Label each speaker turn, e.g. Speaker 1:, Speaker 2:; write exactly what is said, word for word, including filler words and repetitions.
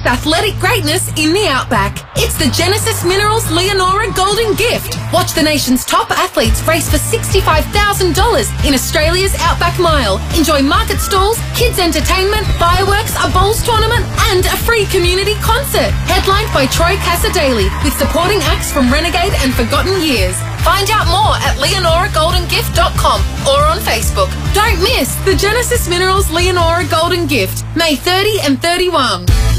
Speaker 1: athletic greatness in the outback. It's the Genesis Minerals Leonora Golden Gift. Watch the nation's top athletes race for sixty-five thousand dollars in Australia's Outback Mile. Enjoy market stalls, kids entertainment, fireworks, a bowls tournament and a free community concert. Headlined by Troy Casadei with supporting acts from Renegade and Forgotten Years. Find out more at leonora golden gift dot com or on Facebook. Don't miss the Genesis Minerals Leonora Golden Gift, May thirtieth and thirty-first.